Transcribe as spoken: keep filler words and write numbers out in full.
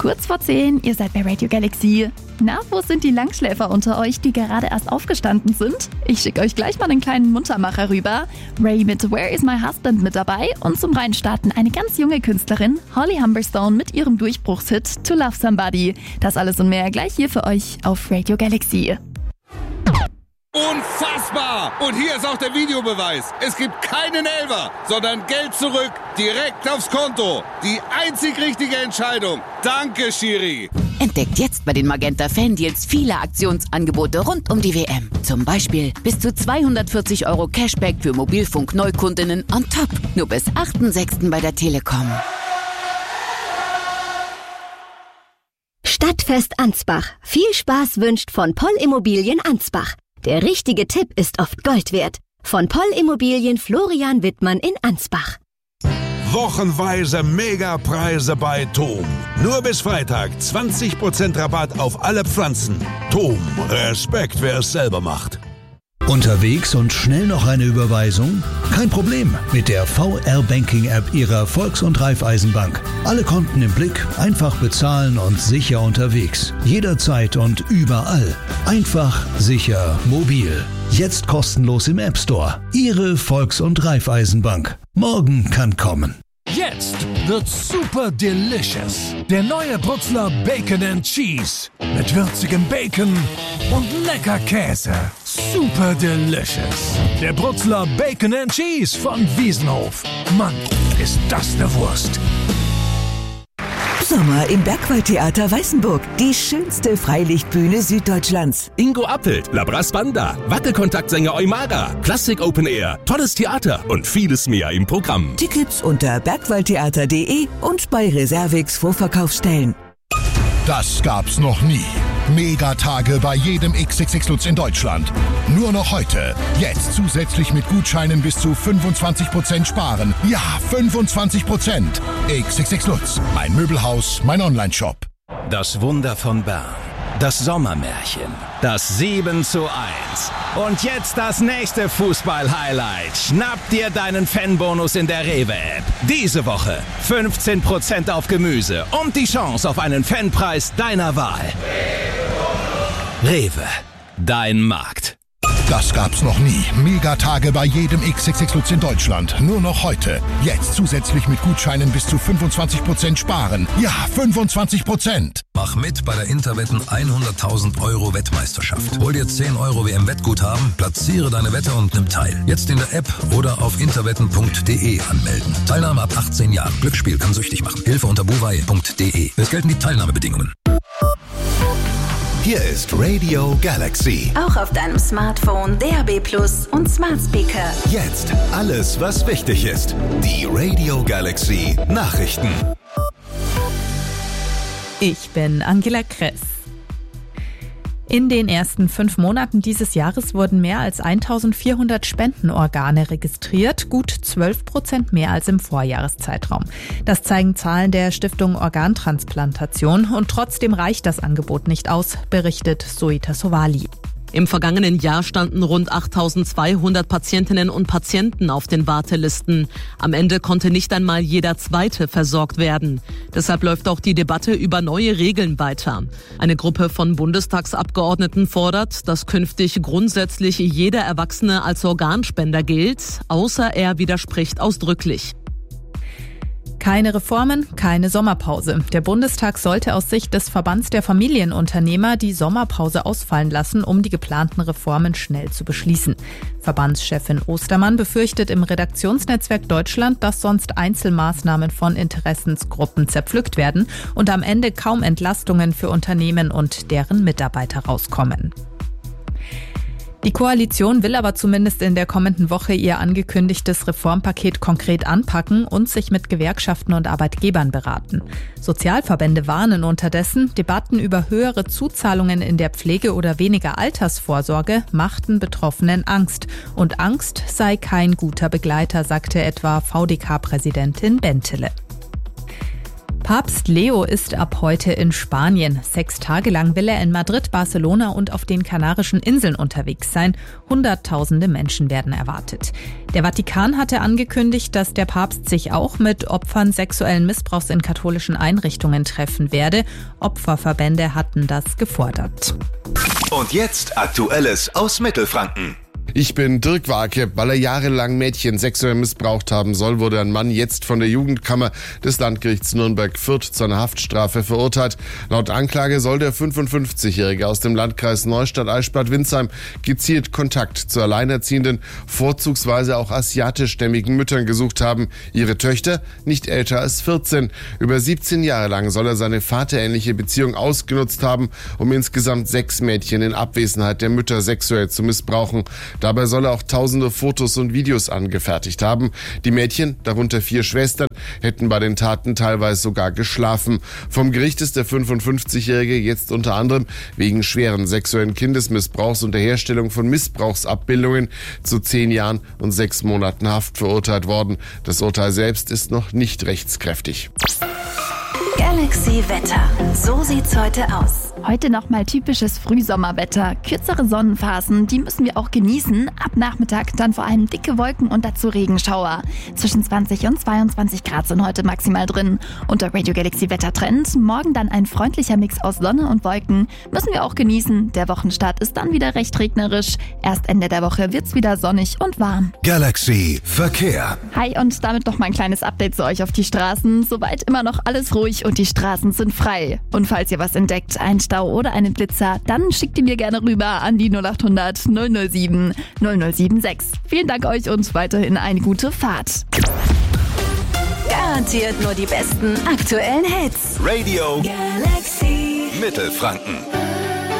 Kurz vor zehn, ihr seid bei Radio Galaxy. Na, wo sind die Langschläfer unter euch, die gerade erst aufgestanden sind? Ich schicke euch gleich mal einen kleinen Muntermacher rüber. Ray mit Where is my husband mit dabei und zum Reinstarten eine ganz junge Künstlerin, Holly Humberstone mit ihrem Durchbruchshit To Love Somebody. Das alles und mehr gleich hier für euch auf Radio Galaxy. Unfassbar! Und hier ist auch der Videobeweis. Es gibt keinen Elfer, sondern Geld zurück, direkt aufs Konto. Die einzig richtige Entscheidung. Danke, Schiri. Entdeckt jetzt bei den Magenta Fan-Deals viele Aktionsangebote rund um die W M. Zum Beispiel bis zu zweihundertvierzig Euro Cashback für Mobilfunk-Neukundinnen on top. Nur bis achten sechsten bei der Telekom. Stadtfest Ansbach. Viel Spaß wünscht von Poll Immobilien Ansbach. Der richtige Tipp ist oft Gold wert. Von Poll Immobilien Florian Wittmann in Ansbach. Wochenweise Megapreise bei Thom. Nur bis Freitag zwanzig Prozent Rabatt auf alle Pflanzen. Thom, Respekt, wer es selber macht. Unterwegs und schnell noch eine Überweisung? Kein Problem mit der V R-Banking-App Ihrer Volks- und Raiffeisenbank. Alle Konten im Blick, einfach bezahlen und sicher unterwegs. Jederzeit und überall. Einfach, sicher, mobil. Jetzt kostenlos im App Store. Ihre Volks- und Raiffeisenbank. Morgen kann kommen. Jetzt wird's super delicious. Der neue Brutzler Bacon and Cheese. Mit würzigem Bacon und lecker Käse. Super delicious. Der Brutzler Bacon and Cheese von Wiesenhof. Mann, ist das eine Wurst. Sommer im Bergwaldtheater Weißenburg. Die schönste Freilichtbühne Süddeutschlands. Ingo Appelt, Labras Banda, Wackelkontaktsänger Eumara, Klassik Open Air, tolles Theater und vieles mehr im Programm. Tickets unter bergwaldtheater punkt de und bei Reservix Vorverkaufsstellen. Das gab's noch nie. Megatage bei jedem X X X Lutz in Deutschland. Nur noch heute. Jetzt zusätzlich mit Gutscheinen bis zu fünfundzwanzig Prozent sparen. Ja, fünfundzwanzig Prozent. X X X Lutz. Mein Möbelhaus, mein Onlineshop. Das Wunder von Bern. Das Sommermärchen. Das sieben zu eins. Und jetzt das nächste Fußball-Highlight. Schnapp dir deinen Fanbonus in der Rewe-App. Diese Woche fünfzehn Prozent auf Gemüse und die Chance auf einen Fanpreis deiner Wahl. Rewe. Dein Markt. Das gab's noch nie. Megatage bei jedem X X X Lutz in Deutschland. Nur noch heute. Jetzt zusätzlich mit Gutscheinen bis zu fünfundzwanzig Prozent sparen. Ja, fünfundzwanzig Prozent. Mach mit bei der Interwetten hunderttausend Euro Wettmeisterschaft. Hol dir zehn Euro W M-Wettguthaben, platziere deine Wette und nimm teil. Jetzt in der App oder auf interwetten punkt de anmelden. Teilnahme ab achtzehn Jahren. Glücksspiel kann süchtig machen. Hilfe unter buwei punkt de. Es gelten die Teilnahmebedingungen. Hier ist Radio Galaxy. Auch auf deinem Smartphone, D A B Plus und Smart Speaker. Jetzt alles, was wichtig ist. Die Radio Galaxy Nachrichten. Ich bin Angela Kress. In den ersten fünf Monaten dieses Jahres wurden mehr als eintausendvierhundert Spendenorgane registriert, gut zwölf Prozent mehr als im Vorjahreszeitraum. Das zeigen Zahlen der Stiftung Organtransplantation und trotzdem reicht das Angebot nicht aus, berichtet Soita Sowali. Im vergangenen Jahr standen rund achttausendzweihundert Patientinnen und Patienten auf den Wartelisten. Am Ende konnte nicht einmal jeder Zweite versorgt werden. Deshalb läuft auch die Debatte über neue Regeln weiter. Eine Gruppe von Bundestagsabgeordneten fordert, dass künftig grundsätzlich jeder Erwachsene als Organspender gilt, außer er widerspricht ausdrücklich. Keine Reformen, keine Sommerpause. Der Bundestag sollte aus Sicht des Verbands der Familienunternehmer die Sommerpause ausfallen lassen, um die geplanten Reformen schnell zu beschließen. Verbandschefin Ostermann befürchtet im Redaktionsnetzwerk Deutschland, dass sonst Einzelmaßnahmen von Interessensgruppen zerpflückt werden und am Ende kaum Entlastungen für Unternehmen und deren Mitarbeiter rauskommen. Die Koalition will aber zumindest in der kommenden Woche ihr angekündigtes Reformpaket konkret anpacken und sich mit Gewerkschaften und Arbeitgebern beraten. Sozialverbände warnen unterdessen, Debatten über höhere Zuzahlungen in der Pflege oder weniger Altersvorsorge machten Betroffenen Angst. Und Angst sei kein guter Begleiter, sagte etwa V D K-Präsidentin Bentele. Papst Leo ist ab heute in Spanien. Sechs Tage lang will er in Madrid, Barcelona und auf den Kanarischen Inseln unterwegs sein. Hunderttausende Menschen werden erwartet. Der Vatikan hatte angekündigt, dass der Papst sich auch mit Opfern sexuellen Missbrauchs in katholischen Einrichtungen treffen werde. Opferverbände hatten das gefordert. Und jetzt Aktuelles aus Mittelfranken. Ich bin Dirk Warke. Weil er jahrelang Mädchen sexuell missbraucht haben soll, wurde ein Mann jetzt von der Jugendkammer des Landgerichts Nürnberg-Fürth zu einer Haftstrafe verurteilt. Laut Anklage soll der fünfundfünfzigjährige aus dem Landkreis Neustadt-Eichstätt-Windsheim gezielt Kontakt zu alleinerziehenden, vorzugsweise auch asiatischstämmigen Müttern gesucht haben. Ihre Töchter nicht älter als vierzehn. Über siebzehn Jahre lang soll er seine vaterähnliche Beziehung ausgenutzt haben, um insgesamt sechs Mädchen in Abwesenheit der Mütter sexuell zu missbrauchen. Dabei soll er auch tausende Fotos und Videos angefertigt haben. Die Mädchen, darunter vier Schwestern, hätten bei den Taten teilweise sogar geschlafen. Vom Gericht ist der fünfundfünfzigjährige jetzt unter anderem wegen schweren sexuellen Kindesmissbrauchs und der Herstellung von Missbrauchsabbildungen zu zehn Jahren und sechs Monaten Haft verurteilt worden. Das Urteil selbst ist noch nicht rechtskräftig. Galaxy Wetter. So sieht's heute aus. Heute nochmal typisches Frühsommerwetter. Kürzere Sonnenphasen, die müssen wir auch genießen. Ab Nachmittag dann vor allem dicke Wolken und dazu Regenschauer. Zwischen zwanzig und zweiundzwanzig Grad sind heute maximal drin. Unter Radio Galaxy Wettertrend. Morgen dann ein freundlicher Mix aus Sonne und Wolken. Müssen wir auch genießen. Der Wochenstart ist dann wieder recht regnerisch. Erst Ende der Woche wird's wieder sonnig und warm. Galaxy Verkehr. Hi und damit noch mal ein kleines Update zu euch auf die Straßen. Soweit immer noch alles ruhig und die Straßen sind frei. Und falls ihr was entdeckt, ein Stau oder einen Blitzer, dann schickt ihr mir gerne rüber an die null acht hundert null null sieben null null sieben sechs. Vielen Dank euch und weiterhin eine gute Fahrt. Garantiert nur die besten aktuellen Hits. Radio Galaxy Mittelfranken.